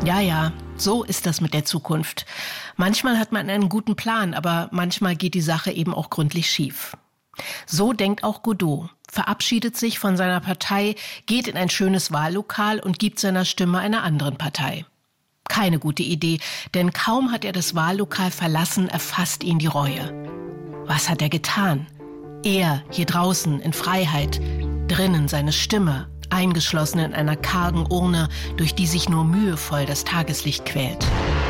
Ja, ja, so ist das mit der Zukunft. Manchmal hat man einen guten Plan, aber manchmal geht die Sache eben auch gründlich schief. So denkt auch Godot, verabschiedet sich von seiner Partei, geht in ein schönes Wahllokal und gibt seiner Stimme einer anderen Partei. Keine gute Idee, denn kaum hat er das Wahllokal verlassen, erfasst ihn die Reue. Was hat er getan? Er, hier draußen, in Freiheit, drinnen seine Stimme, eingeschlossen in einer kargen Urne, durch die sich nur mühevoll das Tageslicht quält.